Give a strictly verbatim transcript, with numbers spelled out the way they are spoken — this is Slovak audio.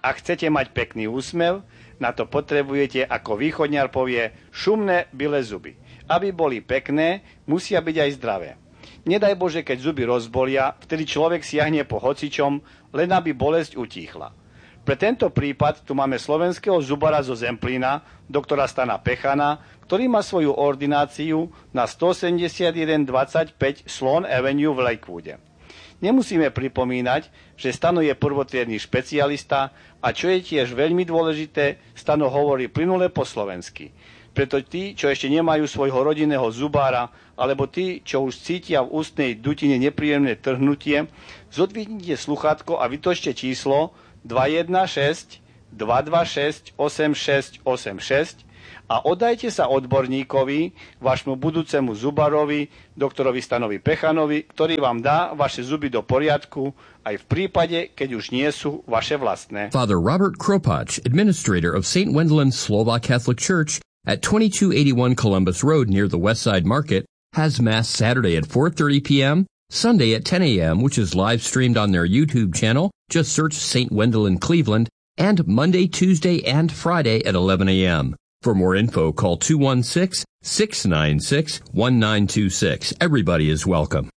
Ak chcete mať pekný úsmev, na to potrebujete, ako východňar povie, šumné bilé zuby. Aby boli pekné, musia byť aj zdravé. Nedaj Bože, keď zuby rozbolia, vtedy človek siahne po hocičom, len aby bolesť utíchla. Pre tento prípad tu máme slovenského zubara zo Zemplína, doktora Stana Pechana, ktorý má svoju ordináciu na stoosemdesiatjeden dvadsaťpäť Sloan Avenue v Lakewoode. Nemusíme pripomínať, že Stano je prvotriedny špecialista a čo je tiež veľmi dôležité, Stano hovorí plynule po slovensky. Preto tí, čo ešte nemajú svojho rodinného zubára, alebo tí, čo už cítia v ústnej dutine nepríjemné trhnutie, zodvihnite sluchátko a vytočte číslo dva jeden šesť, dva dva šesť, osem šesť osem šesť a oddajte sa odborníkovi, vašmu budúcemu zubarovi, doktorovi Stanovi Pechanovi, ktorý vám dá vaše zuby do poriadku aj v prípade, keď už nie sú vaše vlastné. Father Robert Kropacz, administrator of Saint Wendelin Slovak Catholic Church at twenty-two eighty-one Columbus Road near the Westside Market, has Mass Saturday at four thirty p.m., Sunday at ten a.m., which is live streamed on their YouTube channel. Just search Saint Wendelin Cleveland, and Monday, Tuesday, and Friday at eleven a.m. For more info, call two one six, six nine six, one nine two six. Everybody is welcome.